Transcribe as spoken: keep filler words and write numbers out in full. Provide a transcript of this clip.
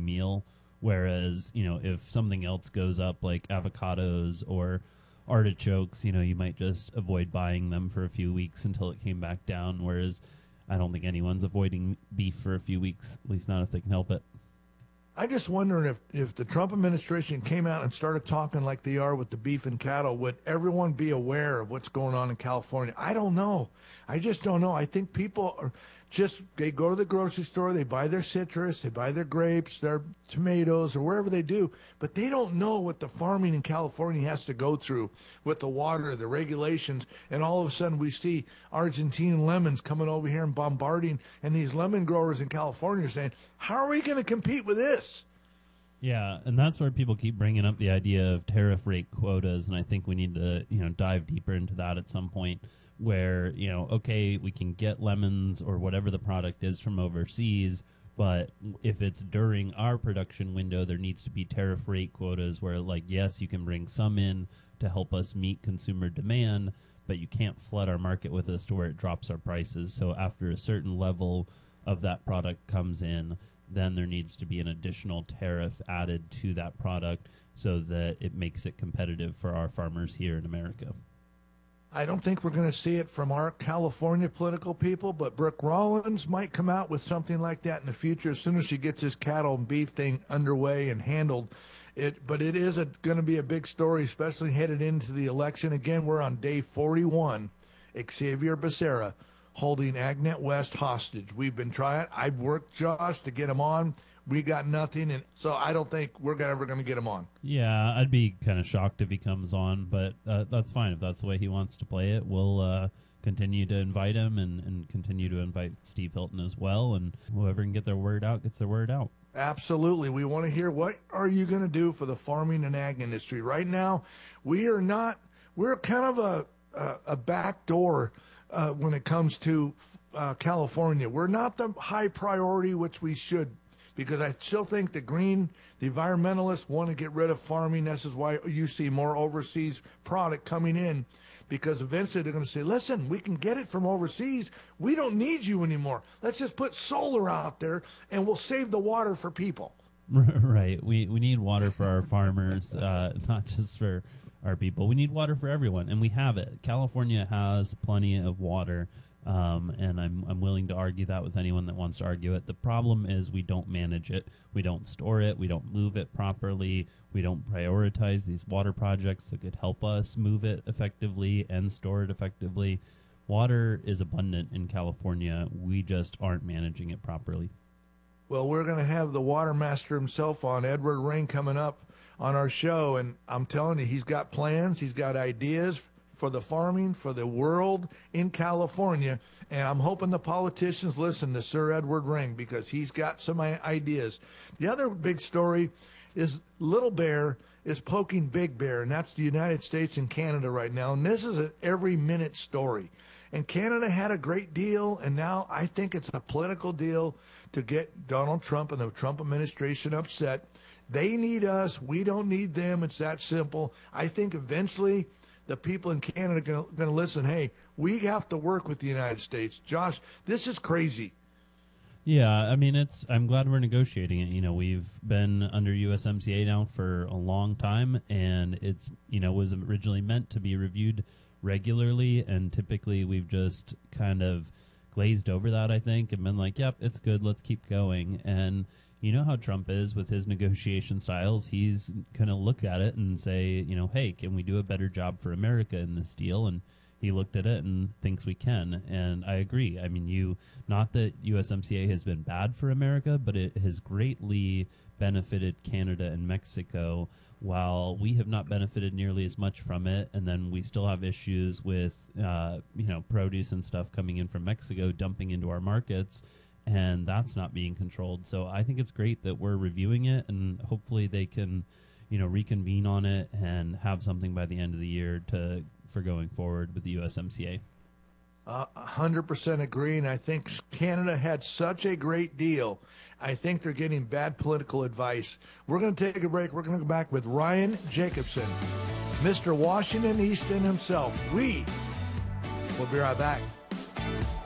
meal. Whereas, you know, if something else goes up like avocados or artichokes, you know, you might just avoid buying them for a few weeks until it came back down. Whereas I don't think anyone's avoiding beef for a few weeks, at least not if they can help it. I just wondering if, if the Trump administration came out and started talking like they are with the beef and cattle, would everyone be aware of what's going on in California? I don't know. I just don't know. I think people are just, they go to the grocery store, they buy their citrus, they buy their grapes, their tomatoes, or wherever they do, but they don't know what the farming in California has to go through with the water, the regulations, and all of a sudden we see Argentine lemons coming over here and bombarding, and these lemon growers in California are saying, how are we going to compete with this? Yeah, and that's where people keep bringing up the idea of tariff rate quotas, and I think we need to, you know, dive deeper into that at some point. Where, you know, okay, we can get lemons or whatever the product is from overseas, but if it's during our production window, there needs to be tariff rate quotas where, like, yes, you can bring some in to help us meet consumer demand, but you can't flood our market with us to where it drops our prices. So after a certain level of that product comes in, then there needs to be an additional tariff added to that product so that it makes it competitive for our farmers here in America. I don't think we're going to see it from our California political people, but Brooke Rollins might come out with something like that in the future as soon as she gets this cattle and beef thing underway and handled. It, but it is going to be a big story, especially headed into the election. Again, we're on day forty-one. Xavier Becerra holding Agnet West hostage. We've been trying. I've worked, Josh, to get him on. We got nothing, and so I don't think we're ever going to get him on. Yeah, I'd be kind of shocked if he comes on, but uh, that's fine. If that's the way he wants to play it, we'll uh, continue to invite him and, and continue to invite Steve Hilton as well, and whoever can get their word out gets their word out. Absolutely. We want to hear, what are you going to do for the farming and ag industry? Right now, we are not, we're kind of a, a, a back door uh, when it comes to uh, California. We're not the high priority, which we should, because I still think the green, the environmentalists want to get rid of farming. This is why you see more overseas product coming in, because eventually they're going to say, listen, we can get it from overseas. We don't need you anymore. Let's just put solar out there and we'll save the water for people. Right. We, we need water for our farmers, uh, not just for our people. We need water for everyone, and we have it. California has plenty of water. Um, and I'm I'm willing to argue that with anyone that wants to argue it. The problem is we don't manage it. We don't store it. We don't move it properly. We don't prioritize these water projects that could help us move it effectively and store it effectively. Water is abundant in California. We just aren't managing it properly. Well, we're going to have the water master himself on, Edward Ring, coming up on our show. And I'm telling you, he's got plans. He's got ideas for the farming, for the world in California. And I'm hoping the politicians listen to Sir Edward Ring, because he's got some ideas. The other big story is Little Bear is poking Big Bear, and that's the United States and Canada right now. And this is an every minute story. And Canada had a great deal, and now I think it's a political deal to get Donald Trump and the Trump administration upset. They need us. We don't need them. It's that simple. I think eventually the people in Canada are going to listen. Hey, we have to work with the United States. Josh, this is crazy. Yeah, I mean, it's. I'm glad we're negotiating it. You know, we've been under U S M C A now for a long time, and it's, you know, was originally meant to be reviewed regularly, and typically we've just kind of glazed over that, I think, and been like, yep, it's good, let's keep going. And you know how Trump is with his negotiation styles. He's going to look at it and say, you know, hey, can we do a better job for America in this deal? And he looked at it and thinks we can. And I agree. I mean, you, not that U S M C A has been bad for America, but it has greatly benefited Canada and Mexico, while we have not benefited nearly as much from it. And then we still have issues with, uh, you know, produce and stuff coming in from Mexico, dumping into our markets, and that's not being controlled. So I think it's great that we're reviewing it, and hopefully they can, you know, reconvene on it and have something by the end of the year to for going forward with the U S M C A. Uh, one hundred percent agree, and I think Canada had such a great deal. I think they're getting bad political advice. We're going to take a break. We're going to go back with Ryan Jacobson, Mister Washington Easton himself. We will be right back.